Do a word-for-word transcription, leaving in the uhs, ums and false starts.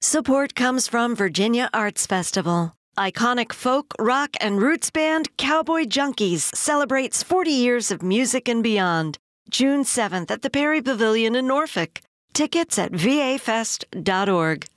Support comes from Virginia Arts Festival. Iconic folk, rock, and roots band Cowboy Junkies celebrates forty years of music and beyond. June seventh at the Perry Pavilion in Norfolk. Tickets at v a fest dot org.